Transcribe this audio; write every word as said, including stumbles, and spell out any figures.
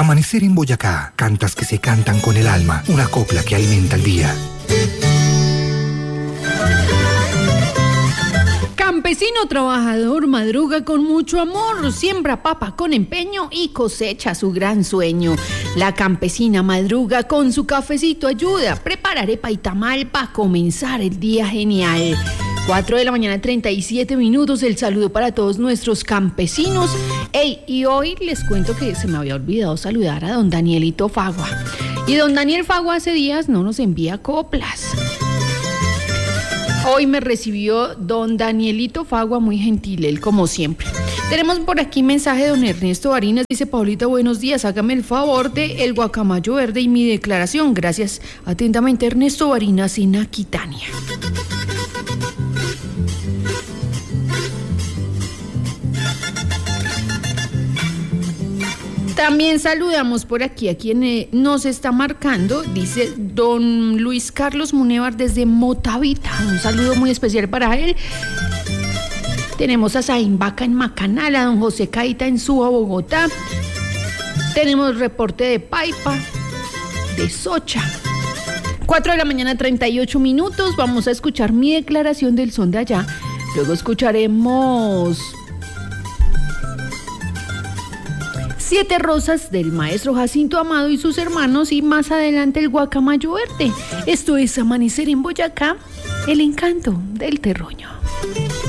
Amanecer en Boyacá. Cantas que se cantan con el alma. Una copla que alimenta el día. Campesino trabajador madruga con mucho amor, siembra papa con empeño y cosecha su gran sueño. La campesina madruga con su cafecito ayuda, prepara arepa y tamal para comenzar el día genial. cuatro de la mañana, treinta y siete minutos, el saludo para todos nuestros campesinos. Ey, y hoy les cuento que se me había olvidado saludar a don Danielito Fagua. Y don Daniel Fagua hace días no nos envía coplas. Hoy me recibió don Danielito Fagua, muy gentil, él como siempre. Tenemos por aquí mensaje de don Ernesto Barinas, dice: Paulita, buenos días, hágame el favor de el guacamayo verde y mi declaración. Gracias, atentamente, Ernesto Barinas, en Aquitania. También saludamos por aquí a quien eh, nos está marcando, dice don Luis Carlos Munevar desde Motavita. Un saludo muy especial para él. Tenemos a Zain Vaca en Macanal, a don José Caita en Suba, Bogotá. Tenemos reporte de Paipa, de Socha. cuatro de la mañana, treinta y ocho minutos. Vamos a escuchar mi declaración del son de allá. Luego escucharemos Siete Rosas del maestro Jacinto Amado y sus hermanos, y más adelante el guacamayo verde. Esto es Amanecer en Boyacá, el encanto del terruño.